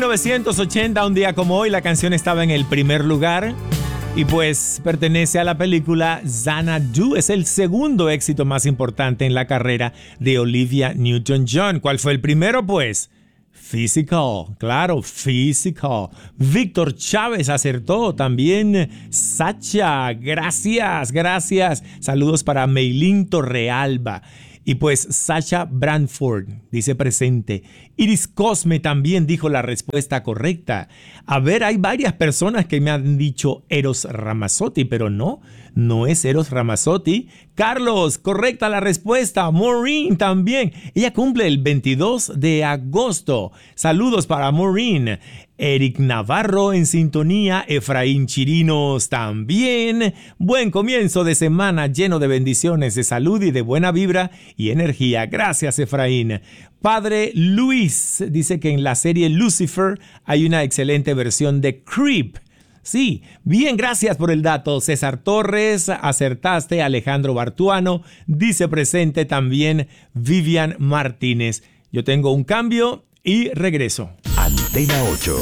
1980, un día como hoy, la canción estaba en el primer lugar y pues pertenece a la película Xanadu. Es el segundo éxito más importante en la carrera de Olivia Newton-John. ¿Cuál fue el primero? Pues Physical, claro, Physical. Víctor Chávez acertó, también Sacha, gracias. Saludos para Meilín Torrealba. Y pues Sacha Branford dice presente. Iris Cosme también dijo la respuesta correcta. A ver, hay varias personas que me han dicho Eros Ramazzotti, pero no es Eros Ramazzotti. Carlos, correcta la respuesta. Maureen también. Ella cumple el 22 de agosto. Saludos para Maureen. Eric Navarro en sintonía, Efraín Chirinos también. Buen comienzo de semana lleno de bendiciones, de salud y de buena vibra y energía. Gracias, Efraín. Padre Luis dice que en la serie Lucifer hay una excelente versión de Creep. Sí, bien, gracias por el dato. César Torres, acertaste. Alejandro Bartuano dice presente también. Vivian Martínez. Yo tengo un cambio y regreso. Antena 8.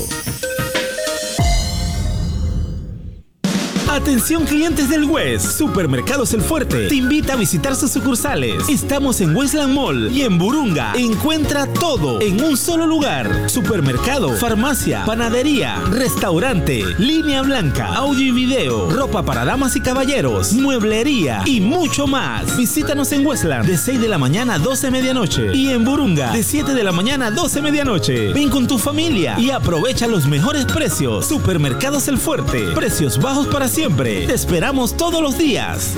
Atención clientes del West, Supermercados El Fuerte te invita a visitar sus sucursales. Estamos en Westland Mall y en Burunga. Encuentra todo en un solo lugar. Supermercado, farmacia, panadería, restaurante, línea blanca, audio y video, ropa para damas y caballeros, mueblería y mucho más. Visítanos en Westland de 6 de la mañana a 12 de medianoche y en Burunga de 7 de la mañana a 12 de medianoche. Ven con tu familia y aprovecha los mejores precios. Supermercados El Fuerte, precios bajos para siempre. Te esperamos todos los días.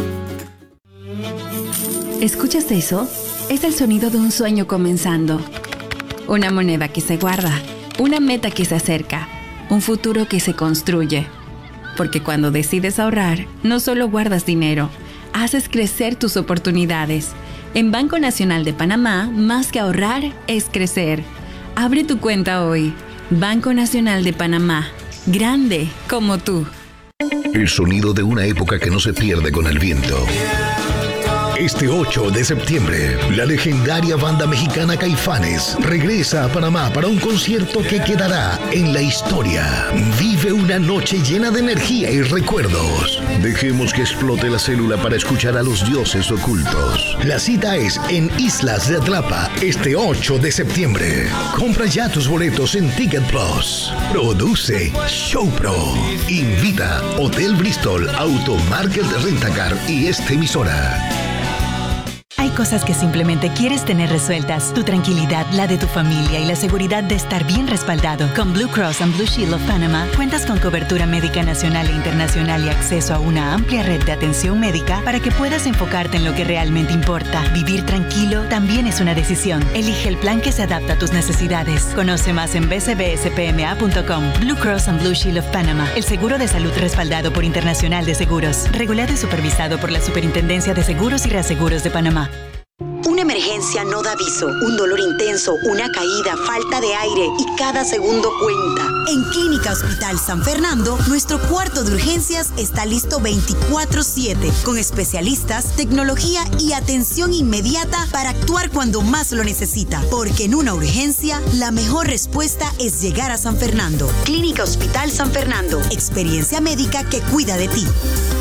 ¿Escuchas eso? Es el sonido de un sueño comenzando. Una moneda que se guarda, una meta que se acerca, un futuro que se construye. Porque cuando decides ahorrar, no solo guardas dinero, haces crecer tus oportunidades. En Banco Nacional de Panamá, más que ahorrar, es crecer. Abre tu cuenta hoy. Banco Nacional de Panamá. Grande como tú. El sonido de una época que no se pierde con el viento. Este 8 de septiembre, la legendaria banda mexicana Caifanes regresa a Panamá para un concierto que quedará en la historia. Vive una noche llena de energía y recuerdos. Dejemos que explote la célula para escuchar a los dioses ocultos. La cita es en Islas de Atlapa, este 8 de septiembre. Compra ya tus boletos en Ticket Plus. Produce Showpro. Invita Hotel Bristol, Automarket Rentacar y esta emisora. Hay cosas que simplemente quieres tener resueltas. Tu tranquilidad, la de tu familia y la seguridad de estar bien respaldado. Con Blue Cross and Blue Shield of Panama, cuentas con cobertura médica nacional e internacional y acceso a una amplia red de atención médica para que puedas enfocarte en lo que realmente importa. Vivir tranquilo también es una decisión. Elige el plan que se adapta a tus necesidades. Conoce más en bcbspma.com. Blue Cross and Blue Shield of Panama, el seguro de salud respaldado por Internacional de Seguros. Regulado y supervisado por la Superintendencia de Seguros y Reaseguros de Panamá. Una emergencia no da aviso, un dolor intenso, una caída, falta de aire y cada segundo cuenta. En Clínica Hospital San Fernando, nuestro cuarto de urgencias está listo 24/7, con especialistas, tecnología y atención inmediata para actuar cuando más lo necesita. Porque en una urgencia, la mejor respuesta es llegar a San Fernando. Clínica Hospital San Fernando, experiencia médica que cuida de ti.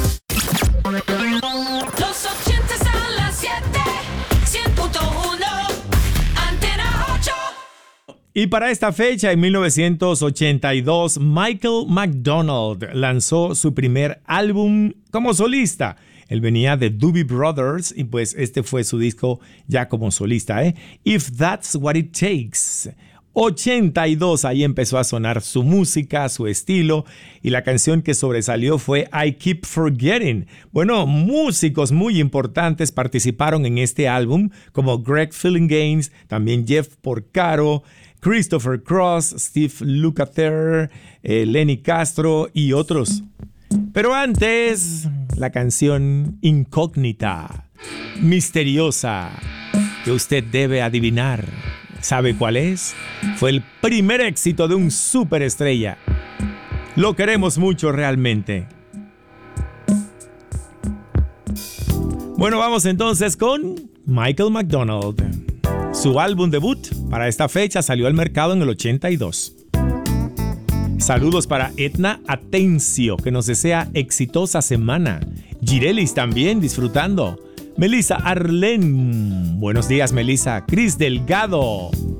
Y para esta fecha, en 1982, Michael McDonald lanzó su primer álbum como solista. Él venía de Doobie Brothers y pues este fue su disco ya como solista, If That's What It Takes. 82, ahí empezó a sonar su música, su estilo, y la canción que sobresalió fue I Keep Forgetting. Bueno, músicos muy importantes participaron en este álbum, como Greg Phillinganes, también Jeff Porcaro, Christopher Cross, Steve Lukather, Lenny Castro y otros. Pero antes, la canción Incógnita, misteriosa, que usted debe adivinar. ¿Sabe cuál es? Fue el primer éxito de un superestrella. Lo queremos mucho realmente. Bueno, vamos entonces con Michael McDonald. Su álbum debut para esta fecha salió al mercado en el 82. Saludos para Etna Atencio, que nos desea exitosa semana. Girelis también disfrutando. Melissa Arlen. Buenos días, Melissa. Cris Delgado.